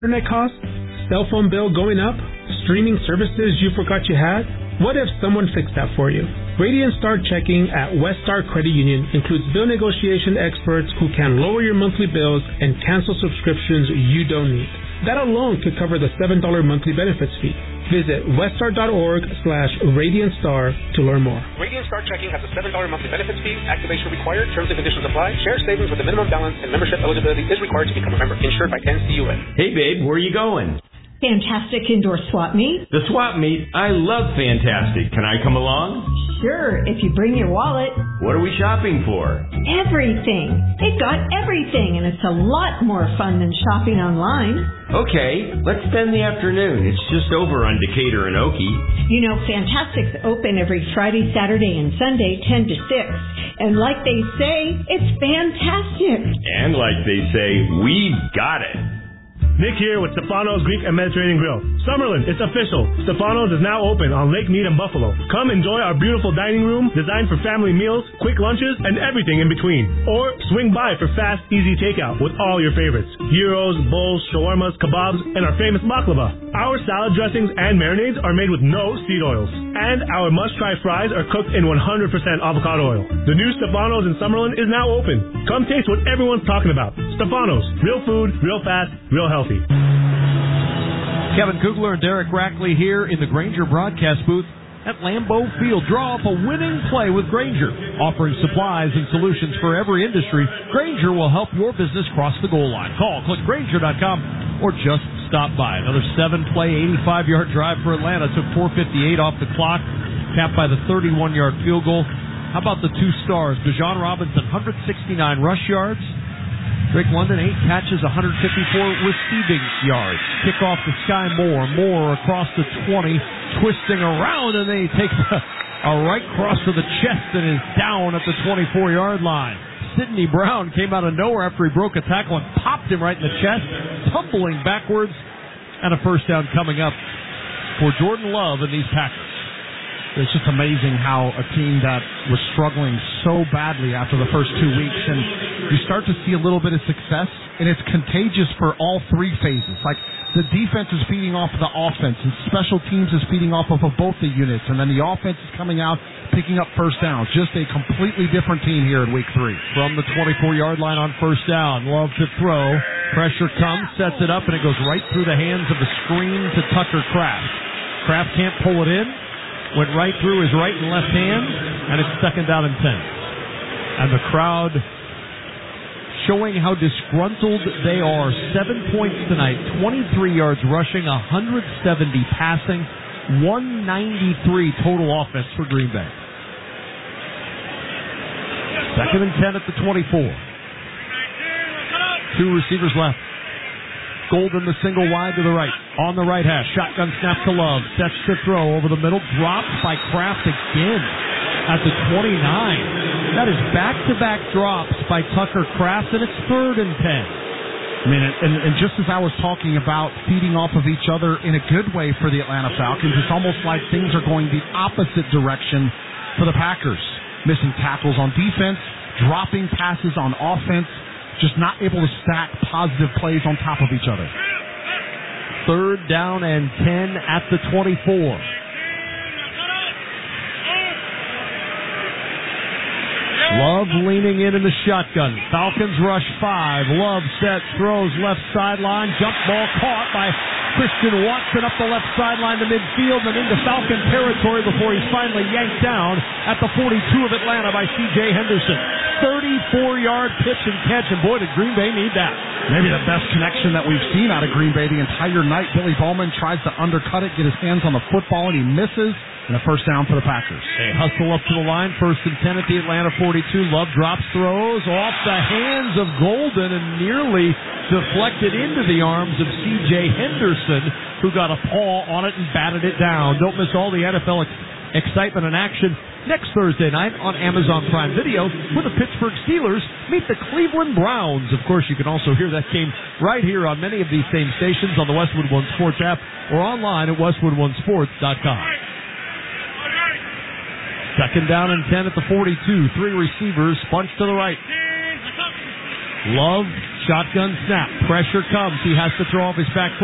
Internet costs? Cell phone bill going up? Streaming services you forgot you had? What if someone fixed that for you? Radiant Star Checking at West Star Credit Union includes bill negotiation experts who can lower your monthly bills and cancel subscriptions you don't need. That alone could cover the $7 monthly benefits fee. Visit weststar.org/RadiantStar to learn more. Radiant Star Checking has a $7 monthly benefits fee. Activation required. Terms and conditions apply. Share savings with a minimum balance and membership eligibility is required to become a member. Insured by NCUA. Hey, babe, where are you going? Fantastic indoor swap meet. The swap meet? I love Fantastic. Can I come along? Sure, if you bring your wallet. What are we shopping for? Everything. They've got everything, and it's a lot more fun than shopping online. Okay, let's spend the afternoon. It's just over on Decatur and Okie. You know, Fantastic's open every Friday, Saturday, and Sunday, 10 to 6. And like they say, it's fantastic. And like they say, we've got it. Nick here with Stefano's Greek and Mediterranean Grill. Summerlin, it's official. Stefano's is now open on Lake Mead and Buffalo. Come enjoy our beautiful dining room designed for family meals, quick lunches, and everything in between. Or swing by for fast, easy takeout with all your favorites. Gyros, bowls, shawarmas, kebabs, and our famous baklava. Our salad dressings and marinades are made with no seed oils. And our must-try fries are cooked in 100% avocado oil. The new Stefano's in Summerlin is now open. Come taste what everyone's talking about. Stefano's. Real food, real fast, real healthy. Kevin Kugler and Derek Rackley here in the Grainger broadcast booth at Lambeau Field. Draw up a winning play with Grainger. Offering supplies and solutions for every industry, Grainger will help your business cross the goal line. Call, click Grainger.com, or just stop by. Another 7-play, 85-yard drive for Atlanta. Took 4:58 off the clock, capped by the 31-yard field goal. How about the two stars? Bijan Robinson, 169 rush yards. Drake London, 8 catches, 154 receiving yards. Kickoff to Sky Moore. Moore across the 20, twisting around, and then he takes a right cross to the chest and is down at the 24-yard line. Sidney Brown came out of nowhere after he broke a tackle and popped him right in the chest, tumbling backwards, and a first down coming up for Jordan Love and these Packers. It's just amazing how a team that was struggling so badly after the first 2 weeks, and you start to see a little bit of success, and it's contagious for all three phases. Like, the defense is feeding off of the offense, and special teams is feeding off of both the units, and then the offense is coming out, picking up first downs. Just a completely different team here in week 3. From the 24-yard line on first down, Love to throw. Pressure comes, sets it up, and it goes right through the hands of the screen to Tucker Kraft. Kraft can't pull it in. Went right through his right and left hand, and it's 2nd down and 10. And the crowd showing how disgruntled they are. 7 points tonight, 23 yards rushing, 170 passing, 193 total offense for Green Bay. 2nd and 10 at the 24. 2 receivers left. Golden, the single wide to the right. On the right hash. Shotgun snap to Love. Sets to throw over the middle. Dropped by Kraft again at the 29. That is back-to-back drops by Tucker Kraft, and it's 3rd and 10. I mean, and just as I was talking about feeding off of each other in a good way for the Atlanta Falcons, it's almost like things are going the opposite direction for the Packers. Missing tackles on defense, dropping passes on offense, just not able to stack positive plays on top of each other. 3rd down and 10 at the 24. Love leaning in the shotgun. Falcons rush 5. Love set, throws left sideline. Jump ball caught by Christian Watson up the left sideline to midfield and into Falcon territory before he's finally yanked down at the 42 of Atlanta by C.J. Henderson. 34-yard pitch and catch, and boy, did Green Bay need that. Maybe the best connection that we've seen out of Green Bay the entire night. Billy Bowman tries to undercut it, get his hands on the football, and he misses, and a first down for the Packers. They hustle up to the line, 1st and 10 at the Atlanta 42. Love drops, throws off the hands of Golden and nearly deflected into the arms of C.J. Henderson, who got a paw on it and batted it down. Don't miss all the NFL excitement and action next Thursday night on Amazon Prime Video when the Pittsburgh Steelers meet the Cleveland Browns. Of course, you can also hear that game right here on many of these same stations on the Westwood One Sports app or online at westwoodonesports.com. 2nd down and 10 at the 42. 3 receivers, bunch to the right. Love Shotgun snap. Pressure comes. He has to throw off his back foot.